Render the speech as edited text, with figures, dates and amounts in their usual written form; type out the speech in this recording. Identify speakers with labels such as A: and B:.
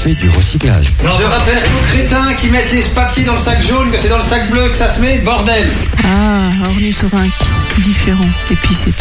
A: c'est du recyclage.
B: Je rappelle aux crétins qui mettent les papiers dans le sac jaune que c'est dans le sac bleu que ça se met, bordel.
C: Ah, ornithorynque, différent. Et puis c'est tout.